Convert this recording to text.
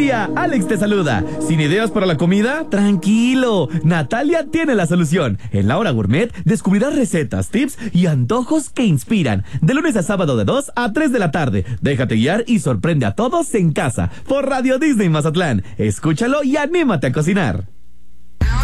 día, Alex te saluda. ¿Sin ideas para la comida? Tranquilo, Natalia tiene la solución. En La Hora Gourmet descubrirás recetas, tips y antojos que inspiran. De lunes a sábado de 2 a 3 de la tarde. Déjate guiar y sorprende a todos en casa. Por Radio Disney Mazatlán. Escúchalo y anímate a cocinar.